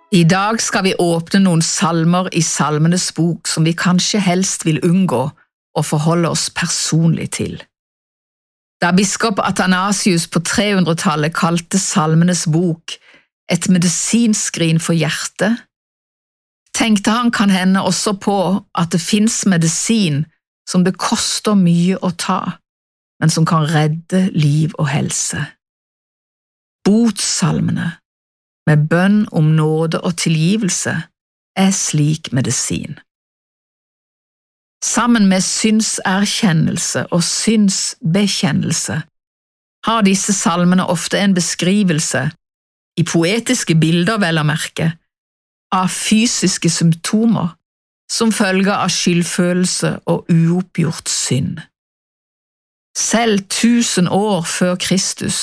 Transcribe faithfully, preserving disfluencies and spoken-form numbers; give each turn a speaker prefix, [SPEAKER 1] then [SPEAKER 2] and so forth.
[SPEAKER 1] I dag skal vi åpne noen salmer i Salmenes bok som vi kanskje helst vil unngå å forholde oss personlig til. Da biskop Athanasius på tre hundretallet kalte Salmenes bok et medisinskrin for hjertet, tenkte han kan hende også på at det finnes medisin som det koster mye å ta, men som kan redde liv og helse. Botsalmene, med bønn om nåde og tilgivelse, er slik medisin. Sammen med synserkjennelse og synsbekjennelse har disse salmene ofte en beskrivelse, i poetiske bilder vel å merke, av fysiske symptomer som følge av skyldfølelse og uoppgjort synd. Selv tusen år før Kristus